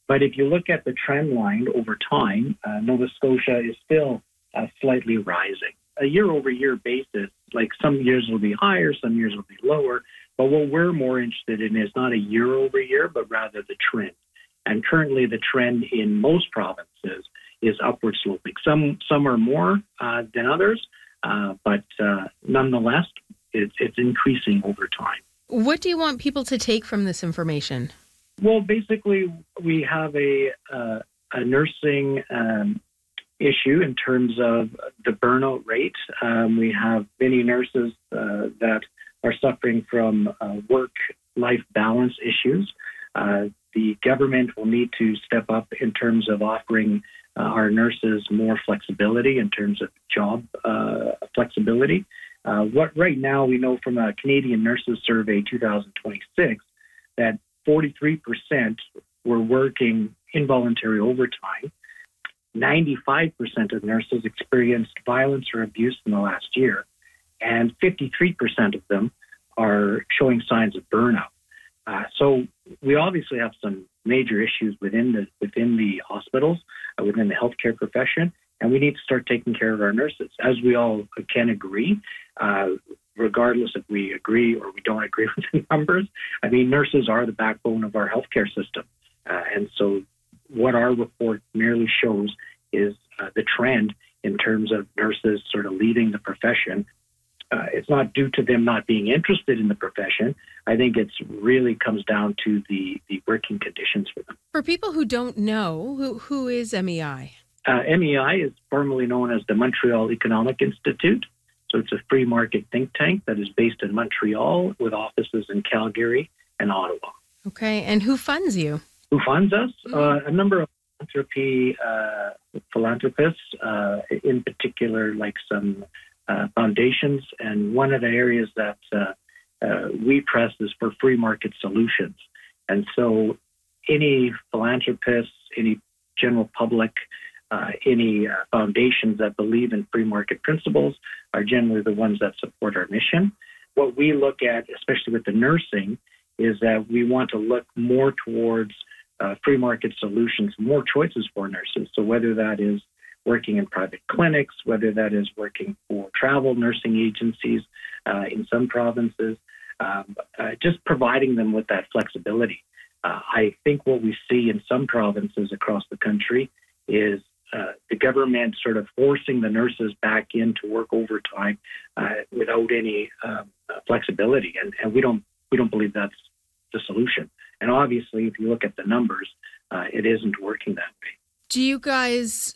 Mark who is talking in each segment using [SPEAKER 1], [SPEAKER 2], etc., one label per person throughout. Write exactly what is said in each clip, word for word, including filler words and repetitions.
[SPEAKER 1] But if you look at the trend line over time, uh, Nova Scotia is still uh, slightly rising. A year-over-year basis, like some years will be higher, some years will be lower. But what we're more interested in is not a year-over-year, but rather the trend. And currently the trend in most provinces is upward sloping. Some some are more uh, than others, uh, but uh, nonetheless, it's, it's increasing over time.
[SPEAKER 2] What do you want people to take from this information?
[SPEAKER 1] Well, basically, we have a, uh, a nursing um, issue in terms of the burnout rate. Um, we have many nurses uh, that are suffering from uh, work-life balance issues. Uh, the government will need to step up in terms of offering uh, our nurses more flexibility in terms of job uh, flexibility. Uh, what right now we know from a Canadian Nurses Survey two thousand twenty-six that forty-three percent were working involuntary overtime. ninety-five percent of nurses experienced violence or abuse in the last year, and fifty-three percent of them are showing signs of burnout. Uh, so we obviously have some major issues within the within the hospitals, uh, within the healthcare profession, and we need to start taking care of our nurses. As we all can agree, uh, regardless if we agree or we don't agree with the numbers, I mean, nurses are the backbone of our healthcare system. Uh, and so what our report merely shows is uh, the trend in terms of nurses sort of leaving the profession. Uh, it's not due to them not being interested in the profession. I think it's really comes down to the, the working conditions for them.
[SPEAKER 2] For people who don't know, who who is M E I?
[SPEAKER 1] Uh, M E I is formerly known as the Montreal Economic Institute. So it's a free market think tank that is based in Montreal with offices in Calgary and Ottawa.
[SPEAKER 2] Okay, and who funds you?
[SPEAKER 1] Who funds us?
[SPEAKER 2] Mm-hmm.
[SPEAKER 1] Uh, a number of philanthropy uh, philanthropists, uh, in particular, like some uh, foundations. And one of the areas that uh, uh, we press is for free market solutions. And so any philanthropists, any general public, uh, any uh, foundations that believe in free market principles are generally the ones that support our mission. What we look at, especially with the nursing, is that we want to look more towards uh, free market solutions, more choices for nurses. So whether that is working in private clinics, whether that is working for travel nursing agencies uh, in some provinces, um, uh, just providing them with that flexibility. Uh, I think what we see in some provinces across the country is uh, the government sort of forcing the nurses back in to work overtime uh, without any um, uh, flexibility, and, and we don't we don't believe that's the solution. And obviously, if you look at the numbers, uh, it isn't working that way.
[SPEAKER 2] Do you guys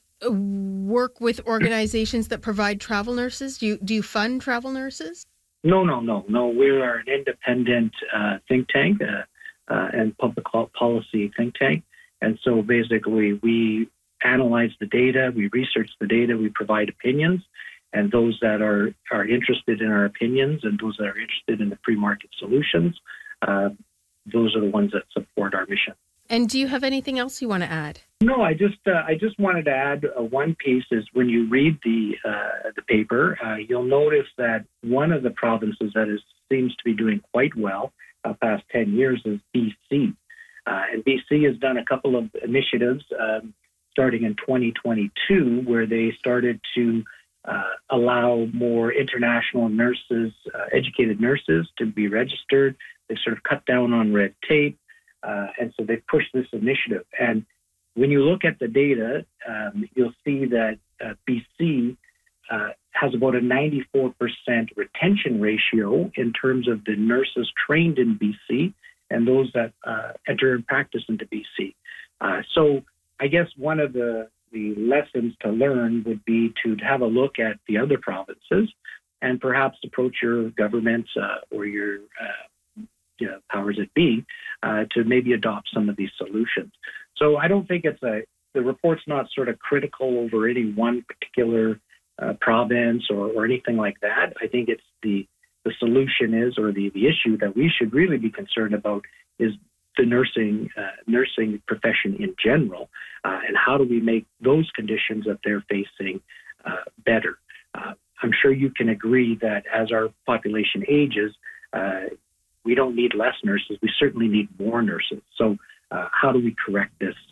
[SPEAKER 2] work with organizations that provide travel nurses? Do you do you fund travel nurses?
[SPEAKER 1] No, no, no, no. We are an independent uh, think tank uh, uh, and public policy think tank, and so basically we analyze the data, we research the data, we provide opinions, and those that are are interested in our opinions and those that are interested in the free market solutions, uh, those are the ones that support our mission.
[SPEAKER 2] And do you have anything else you want to add?
[SPEAKER 1] No, I just uh, I just wanted to add uh, one piece is when you read the uh, the paper, uh, you'll notice that one of the provinces that is seems to be doing quite well uh, past ten years is B C. Uh, and B C has done a couple of initiatives um, starting in twenty twenty-two where they started to uh, allow more international nurses, uh, educated nurses to be registered. They sort of cut down on red tape. Uh, and so they pushed this initiative. And when you look at the data, um, you'll see that uh, B C uh, has about a ninety-four percent retention ratio in terms of the nurses trained in B C and those that uh, enter and practice into B C. Uh, so I guess one of the, the lessons to learn would be to have a look at the other provinces and perhaps approach your government uh, or your uh, you know, powers that be uh, to maybe adopt some of these solutions. So I don't think it's a, the report's not sort of critical over any one particular uh, province or, or anything like that. I think it's the, the solution is, or the, the issue that we should really be concerned about is the nursing, uh, nursing profession in general, uh, and how do we make those conditions that they're facing uh, better. Uh, I'm sure you can agree that as our population ages, uh, we don't need less nurses. We certainly need more nurses. So uh, how do we correct this